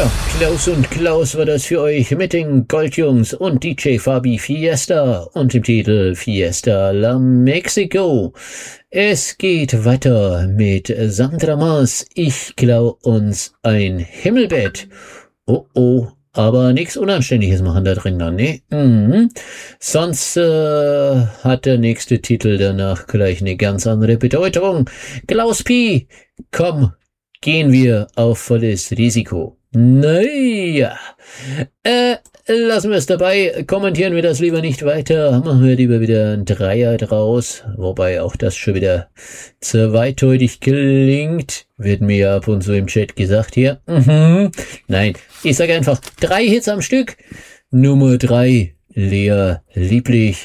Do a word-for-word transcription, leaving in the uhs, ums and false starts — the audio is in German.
Ja, Klaus und Klaus war das für euch mit den Goldjungs und D J Fabi Fiesta und dem Titel Fiesta La Mexico. Es geht weiter mit Sandra Maas. Ich klau uns ein Himmelbett. Oh oh, aber nichts Unanständiges machen da drin dann, ne? Mhm. Sonst äh, hat der nächste Titel danach gleich eine ganz andere Bedeutung. Klaus P., komm, gehen wir auf volles Risiko. Naja, äh, lassen wir es dabei, kommentieren wir das lieber nicht weiter, machen wir lieber wieder ein Dreier draus, wobei auch das schon wieder zweideutig klingt, wird mir ab und zu im Chat gesagt hier. Mhm. Nein, ich sage einfach, drei Hits am Stück, Nummer drei, Lea Lieblich,